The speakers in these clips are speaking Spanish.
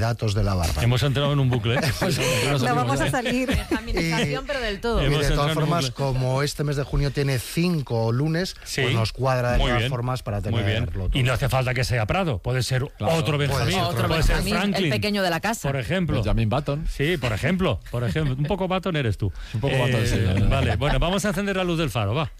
datos de la barba. Hemos entrado en un bucle. No vamos a salir. Examinación, pero del todo. Y Hemos de entrado todas en un formas, bucle. como este mes de junio tiene 5 lunes, Sí. pues nos cuadra de Muy todas bien. formas para Muy bien. tenerlo todo. Y no hace falta que sea Prado, puede ser otro Benjamín, ser Otro puede ser Benjamín, Franklin, el pequeño de la casa. por ejemplo. Benjamin Button. Sí, por ejemplo. Un poco Button eres tú. Un poco Button, sí. Vale, bueno, vamos a encender la luz del faro, va.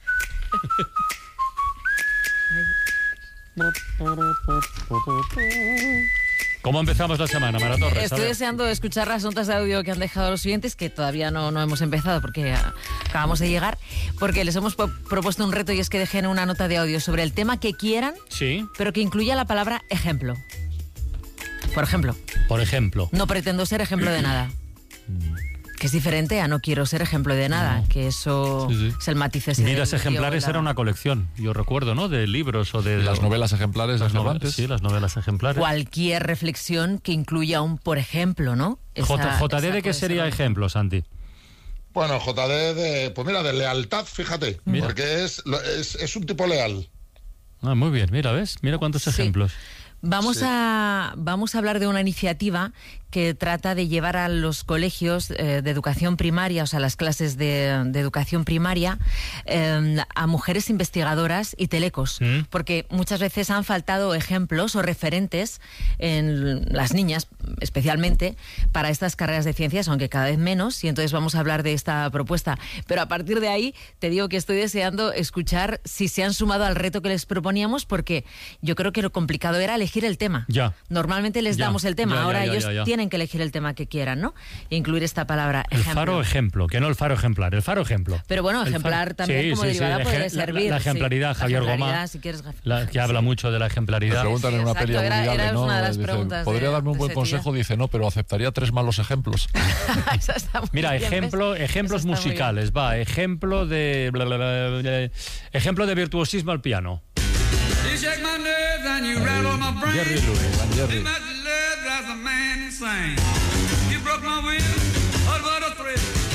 ¿Cómo empezamos la semana, Mara Torres? A Estoy ver. deseando escuchar las notas de audio que han dejado los oyentes, que todavía no hemos empezado porque acabamos de llegar, porque les hemos propuesto un reto y es que dejen una nota de audio sobre el tema que quieran, Sí, pero que incluya la palabra ejemplo. Por ejemplo, por ejemplo. no pretendo ser ejemplo de nada. Que es diferente a no quiero ser ejemplo de nada, que eso Sí, sí. es el matiz ese. Vidas del ejemplares tío, era una colección, yo recuerdo, ¿no? De libros o de... Las novelas ejemplares de las novelas, Cervantes. sí, las novelas ejemplares. Cualquier reflexión que incluya un por ejemplo, ¿no? JD, ¿de qué sería ejemplo, Santi? Bueno, JD pues mira, de lealtad, fíjate, porque es un tipo leal. Ah, muy bien, mira, ¿ves? Mira cuántos Sí. ejemplos. Vamos Sí. a hablar de una iniciativa que trata de llevar a los colegios de educación primaria, o sea, las clases de educación primaria, a mujeres investigadoras y telecos, porque muchas veces han faltado ejemplos o referentes en las niñas, especialmente, para estas carreras de ciencias, aunque cada vez menos, y entonces vamos a hablar de esta propuesta. Pero a partir de ahí, te digo que estoy deseando escuchar si se han sumado al reto que les proponíamos, porque yo creo que lo complicado era elegir el tema. Ya. Normalmente les Ya, damos el tema, ya, ahora ya, ellos ya. tienen que elegir el tema que quieran, ¿no? E incluir esta palabra El ejemplo. faro ejemplo, que no el faro ejemplar, el faro ejemplo. Pero bueno, El ejemplar faro- también como derivada puede servir. La ejemplaridad, sí. Javier La ejemplaridad, Gomá, si quieres, que habla sí. mucho de la Me ejemplaridad. preguntan en una exacto, peli a Woody era Allen, ¿no? una de las Dice, preguntas ¿podría de- darme un de buen ese tío? consejo? Dice, no, pero aceptaría 3 malos ejemplos. Esa está muy Mira, bien, ¿ves? ejemplos Esa está muy musicales, va, ejemplo de ejemplo de virtuosismo al piano. You shake my nerves and you rattle my brain. Jerry Lewis. Van Jerry. Too much love drives a man insane. You broke my will, oh, what a thrill.